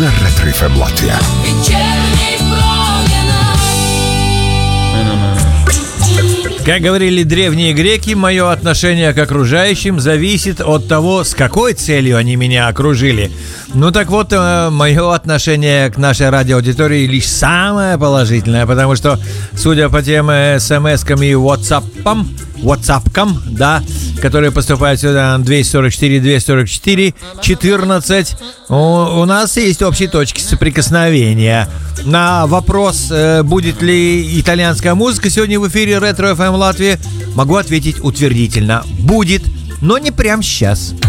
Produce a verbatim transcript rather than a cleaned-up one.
на Ретро эф эм Латвия. Как говорили древние греки, мое отношение к окружающим зависит от того, с какой целью они меня окружили. Ну так вот, мое отношение к нашей радиоаудитории лишь самое положительное, потому что, судя по тем смс-кам и ватсапам, ватсапкам, да, которые поступают сюда на двести сорок четыре двести сорок четыре четырнадцать, у, у нас есть общие точки соприкосновения. На вопрос, будет ли итальянская музыка сегодня в эфире Ретро эф эм Латвии, могу ответить утвердительно. Будет, но не прямо сейчас.